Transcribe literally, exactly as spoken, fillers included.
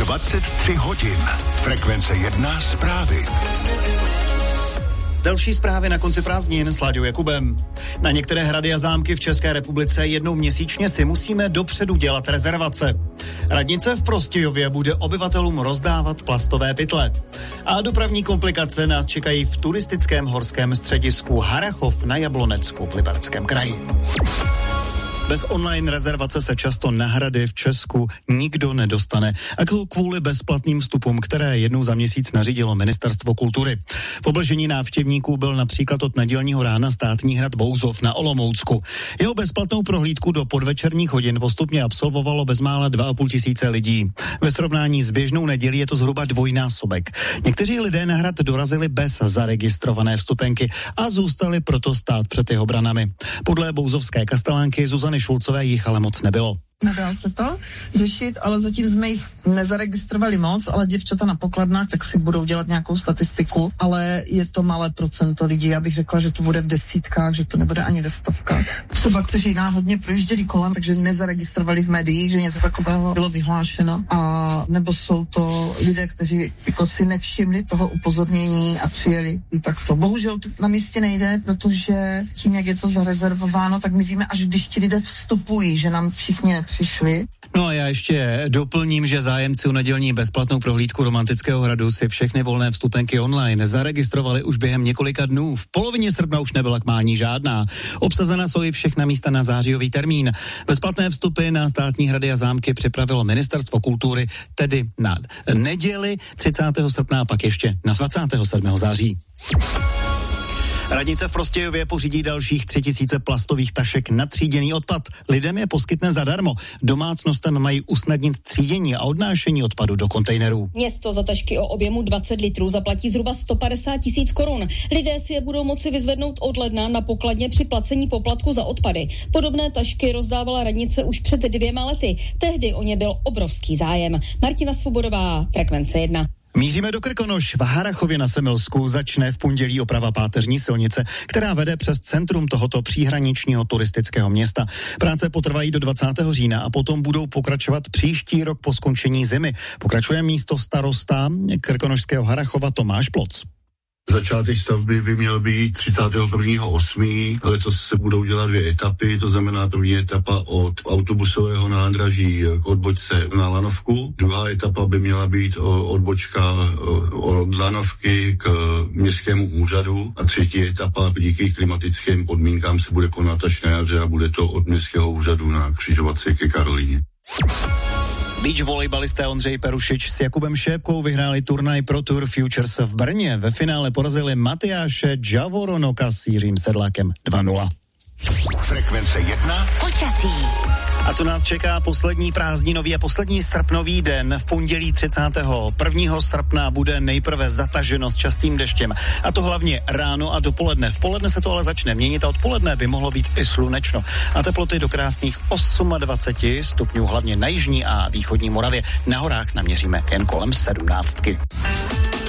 dvacet tři hodin. Frekvence jedna zprávy. Další zprávy na konci prázdnin s Láďou Jakubem. Na některé hrady a zámky v České republice jednou měsíčně si musíme dopředu dělat rezervace. Radnice v Prostějově bude obyvatelům rozdávat plastové pytle. A dopravní komplikace nás čekají v turistickém horském středisku Harrachov na Jablonecku v Libereckém kraji. Bez online rezervace se často na hrady v Česku nikdo nedostane. A kvůli bezplatným vstupům, které jednou za měsíc nařídilo Ministerstvo kultury. V obležení návštěvníků byl například od nedělního rána státní hrad Bouzov na Olomoucku. Jeho bezplatnou prohlídku do podvečerních hodin postupně absolvovalo bezmála dva a půl tisíce lidí. Ve srovnání s běžnou nedělí je to zhruba dvojnásobek. Někteří lidé na hrad dorazili bez zaregistrované vstupenky a zůstali proto stát před jeho branami. Podle bouzovské kastelánky Zuzany Šulcové jich ale moc nebylo. Nedá se to řešit, ale zatím jsme jich nezaregistrovali moc, ale děvčata na pokladnách tak si budou dělat nějakou statistiku, ale je to malé procento lidí. Já bych řekla, že to bude v desítkách, že to nebude ani ve stovkách. Třeba kteří náhodně projížděli kolem, takže nezaregistrovali v médiích, že něco takového bylo vyhlášeno, a nebo jsou to lidé, kteří jako si nevšimli toho upozornění a přijeli i takto. Bohužel to na místě nejde, protože tím, jak je to zarezervováno, tak my víme, až když ti lidé vstupují, že nám všichni nepřišli. No a já ještě doplním, že zájemci o nedělní bezplatnou prohlídku Romantického hradu si všechny volné vstupenky online zaregistrovali už během několika dnů. V polovině srpna už nebyla k mání žádná. Obsazena jsou i všechna místa na zářijový termín. Bezplatné vstupy na státní hrady a zámky připravilo Ministerstvo kultury, tedy na neděli třicátého srpna a pak ještě na dvacátého sedmého září. Radnice v Prostějově pořídí dalších tři tisíce plastových tašek na tříděný odpad. Lidem je poskytne zadarmo. Domácnostem mají usnadnit třídění a odnášení odpadu do kontejnerů. Město za tašky o objemu dvacet litrů zaplatí zhruba sto padesát tisíc korun. Lidé si je budou moci vyzvednout od ledna na pokladně při placení poplatku za odpady. Podobné tašky rozdávala radnice už před dvěma lety. Tehdy o ně byl obrovský zájem. Martina Svobodová, Frekvence jedna. Míříme do Krkonoš. V Harrachově na Semilsku začne v pondělí oprava páteřní silnice, která vede přes centrum tohoto příhraničního turistického města. Práce potrvají do dvacátého října a potom budou pokračovat příští rok po skončení zimy. Pokračuje místo starosta krkonošského Harrachova Tomáš Ploc. Začátek stavby by měl být třicátého prvního osmého Letos se budou dělat dvě etapy, to znamená první etapa od autobusového nádraží k odbočce na Lanovku. Druhá etapa by měla být odbočka od Lanovky k městskému úřadu a třetí etapa díky klimatickým podmínkám se bude konat až na jaře a bude to od městského úřadu na křižovatce ke Karolíně. Beach volejbalisté Ondřej Perušič s Jakubem Šépkou vyhráli turnaj Pro Tour Futures v Brně. Ve finále porazili Matyáše Javoronoka s Jiřím Sedlákem dva nula. Frekvence jedna. Počasí. A co nás čeká? Poslední prázdninový a poslední srpnový den. V pondělí třicátého prvního srpna bude nejprve zataženo s častým deštěm. A to hlavně ráno a dopoledne. V poledne se to ale začne měnit a odpoledne by mohlo být i slunečno. A teploty do krásných dvacet osm stupňů, hlavně na jižní a východní Moravě. Na horách naměříme jen kolem sedmnáctky.